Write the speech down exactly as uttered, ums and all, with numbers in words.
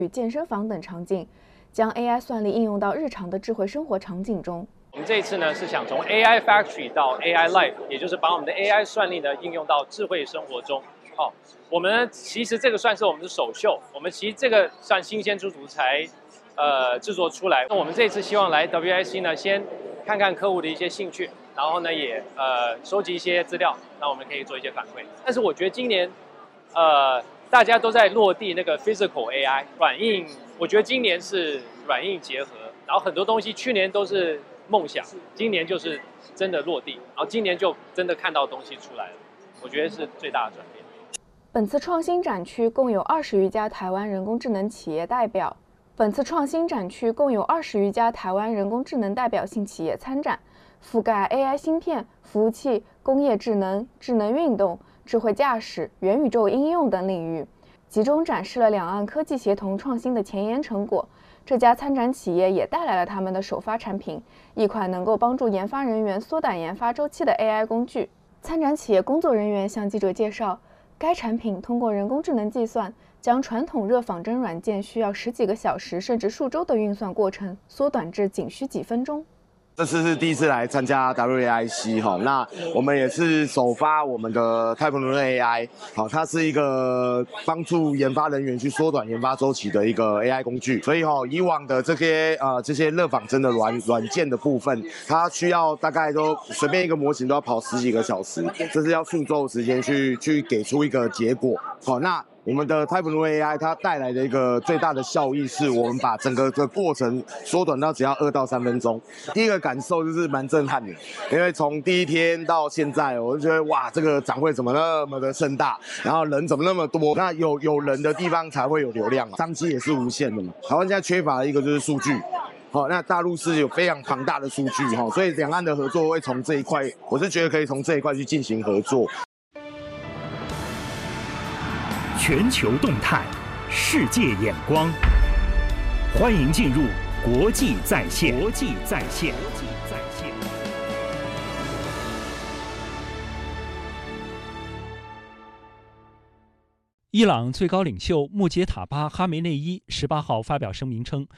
与健身房等场景，将 A I 算力应用到日常的智慧生活场景中。 我们这一次呢是想从 A I Factory 到 A I Life， 也就是把我们的 A I 算力呢应用到智慧生活中。哦，我们其实这个算是我们的首秀，我们其实这个算新鲜出炉才呃制作出来。那我们这次希望来 W I C 呢，先看看客户的一些兴趣，然后呢也呃收集一些资料，那我们可以做一些反馈。但是我觉得今年呃大家都在落地那个 physical A I 软硬，我觉得今年是软硬结合，然后很多东西去年都是梦想，今年就是真的落地，然后今年就真的看到东西出来了，我觉得是最大的转变。 本次创新展区共有二十余家台湾人工智能企业代表。本次创新展区共有二十余家台湾人工智能代表性企业参展，覆盖 A I 芯片、服务器、工业智能、智能运动、智慧驾驶、元宇宙应用等领域，集中展示了两岸科技协同创新的前沿成果。这家参展企业也带来了他们的首发产品，一款能够帮助研发人员缩短研发周期的 A I 工具。参展企业工作人员向记者介绍，该产品通过人工智能计算，将传统热仿真软件需要十几个小时甚至数周的运算过程缩短至仅需几分钟。 这次是第一次来参加 W A I C 哈，那我们也是首发我们的泰普伦 A I， 好，它是一个帮助研发人员去缩短研发周期的一个 A I 工具。所以哈，以往的这些呃这些热仿真的软软件的部分，它需要大概都随便一个模型都要跑十几个小时，这是要数周时间去去给出一个结果。好，那我们的 Type Blue A I 它带来的一个最大的效益是我们把整个这个过程缩短到只要二到三分钟。第一个感受就是蛮震撼的，因为从第一天到现在，我就觉得哇，这个展会怎么那么的盛大，然后人怎么那么多？那有有人的地方才会有流量嘛，商机也是无限的嘛。台湾现在缺乏的一个就是数据。好，那大陆是有非常庞大的数据哈，所以两岸的合作会从这一块，我是觉得可以从这一块去进行合作。 全球动态，世界眼光，欢迎进入国际在线。国际在线。国际在线。 伊朗最高领袖穆杰塔巴哈梅内伊十八号发表声明称，